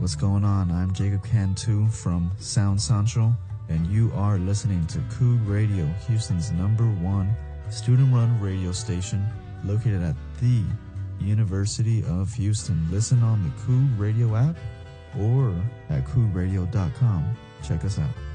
What's going on? I'm Jacob Cantu from Sound Central, and you are listening to Coog Radio, Houston's #1 student-run radio station located at the University of Houston. Listen on the Coog Radio app or at CoogRadio.com. Check us out.